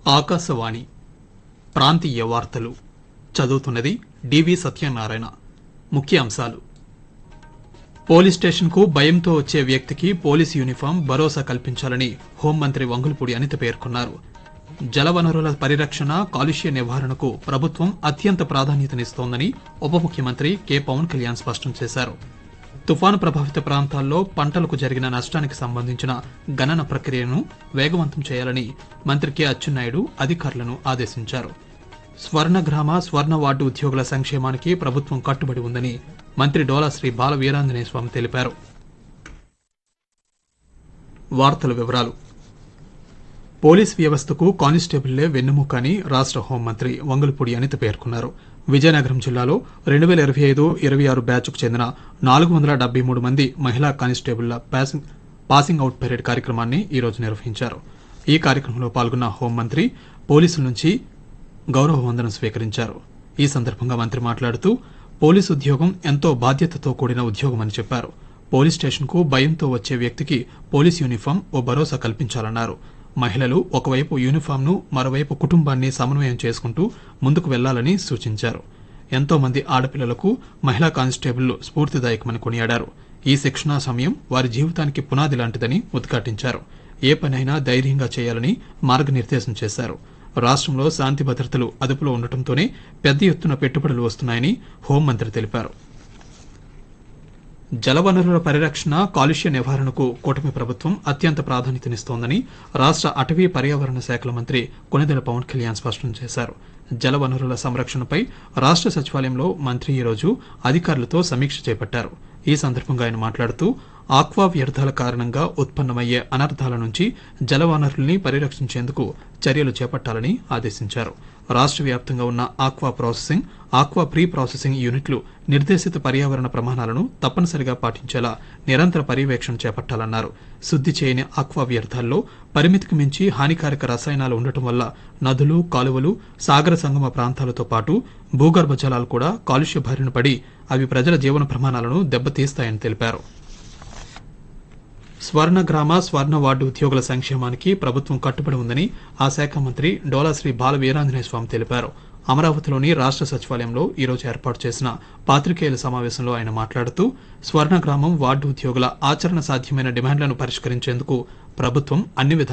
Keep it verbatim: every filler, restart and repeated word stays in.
ఆకాశవాణి ప్రాంతీయ వార్తలు చదువుతున్నది డివి సత్యనారాయణ. ముఖ్యాంశాలు: పోలీస్ స్టేషన్కు భయంతో వచ్చే వ్యక్తికి పోలీస్ యూనిఫామ్ భరోసా కల్పించాలని హోంమంత్రి వంగులపూడి అనిత పేర్కొన్నారు. జలవనరుల పరిరక్షణ, కాలుష్య నివారణకు ప్రభుత్వం అత్యంత ప్రాధాన్యతనిస్తోందని ఉప ముఖ్యమంత్రి కె పవన్ కళ్యాణ్ స్పష్టం చేశారు. తుఫాను ప్రభావిత ప్రాంతాల్లో పంటలకు జరిగిన నష్టానికి సంబంధించిన గణన ప్రక్రియను వేగవంతం చేయాలని మంత్రి కె అచ్చెన్నాయుడు అధికారులను ఆదేశించారు. స్వర్ణగ్రామ, స్వర్ణ వార్డు ఉద్యోగుల సంక్షేమానికి ప్రభుత్వం కట్టుబడి ఉందని మంత్రి డోలా శ్రీ బాల వీరాంజనేయ స్వామి తెలిపారు. వార్తల వివరాలు: పోలీస్ వ్యవస్థకు కానిస్టేబుల్లే వెన్నెముక అని రాష్ట హోంమంత్రి వంగులపూడి అనిత పేర్కొన్నారు. విజయనగరం జిల్లాలో రెండు వేల ఇరవై ఐదు ఇరవై ఆరు బ్యాచ్కు చెందిన నాలుగు వందల డెబ్బై మూడు మంది మహిళా కానిస్టేబుళ్ల పాసింగ్ అవుట్ పెరేడ్ కార్యక్రమాన్ని ఈ రోజు నిర్వహించారు. ఈ కార్యక్రమంలో పాల్గొన్న హోంమంత్రి పోలీసుల నుంచి గౌరవ వందనం స్వీకరించారు. ఈ సందర్భంగా మంత్రి మాట్లాడుతూ పోలీసు ఉద్యోగం ఎంతో బాధ్యతతో కూడిన ఉద్యోగమని చెప్పారు. పోలీస్ స్టేషన్కు భయంతో వచ్చే వ్యక్తికి పోలీస్ యూనిఫామ్ ఓ భరోసా కల్పించాలన్నారు. మహిళలు ఒకవైపు యూనిఫామ్ను, మరోవైపు కుటుంబాన్ని సమన్వయం చేసుకుంటూ ముందుకు వెళ్లాలని సూచించారు. ఎంతో మంది ఆడపిల్లలకు మహిళా కానిస్టేబుళ్లు స్ఫూర్తిదాయకమని కొనియాడారు. ఈ శిక్షణా సమయం వారి జీవితానికి పునాది లాంటిదని ఉద్ఘాటించారు. ఏ పనైనా ధైర్యంగా చేయాలని మార్గనిర్దేశం చేశారు. రాష్ట్రంలో శాంతి భద్రతలు అదుపులో ఉండటంతోనే పెద్ద ఎత్తున పెట్టుబడులు వస్తున్నాయని హోంమంత్రి తెలిపారు. జలవనరుల పరిరక్షణ, కాలుష్య నివారణకు కూటమి ప్రభుత్వం అత్యంత ప్రాధాన్యతనిస్తోందని రాష్ట అటవీ పర్యావరణ శాఖల మంత్రి కొనిదెల పవన్ కళ్యాణ్ స్పష్టం చేశారు. జలవనరుల సంరక్షణపై రాష్ట సచివాలయంలో మంత్రి ఈరోజు అధికారులతో సమీక్ష చేపట్టారు. ఈ సందర్భంగా ఆయన మాట్లాడుతూ ఆక్వా వ్యర్థాల కారణంగా ఉత్పన్నమయ్యే అనర్థాల నుంచి జలవనరుల్ని పరిరక్షించేందుకు చర్యలు చేపట్టాలని ఆదేశించారు. రాష్ట్ర వ్యాప్తంగా ఉన్న aqua processing, aqua pre processing యూనిట్లు నిర్దేశిత పర్యావరణ ప్రమాణాలను తప్పనిసరిగా పాటించేలా నిరంతర పర్యవేక్షణ చేపట్టాలన్నారు. శుద్ది చేయని ఆక్వా వ్యర్థాల్లో పరిమితికి మించి హానికారక రసాయనాలు ఉండటం వల్ల నదులు, కాలువలు, సాగర సంగమ ప్రాంతాలతో పాటు భూగర్భ జలాలు కూడా కాలుష్య బారిన పడి అవి ప్రజల జీవన ప్రమాణాలను దెబ్బతీస్తాయని తెలిపారు. స్వర్ణగ్రామ, స్వర్ణ వార్డు ఉద్యోగుల సంక్షేమానికి ప్రభుత్వం కట్టుబడి ఉందని ఆ శాఖ మంత్రి డోలా శ్రీ బాల వీరాంజనేయ స్వామి తెలిపారు. అమరావతిలోని రాష్ట సచివాలయంలో ఈరోజు ఏర్పాటు చేసిన పాత్రికేయుల సమావేశంలో ఆయన మాట్లాడుతూ స్వర్ణగ్రామం, వార్డు ఉద్యోగుల ఆచరణ సాధ్యమైన డిమాండ్లను పరిష్కరించేందుకు ప్రభుత్వం అన్ని విధాలుగా